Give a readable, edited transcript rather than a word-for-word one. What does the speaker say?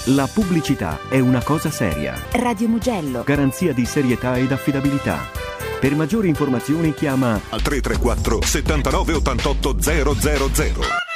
La pubblicità è una cosa seria. Radio Mugello. Garanzia di serietà ed affidabilità. Per maggiori informazioni chiama al 334 79 88 000.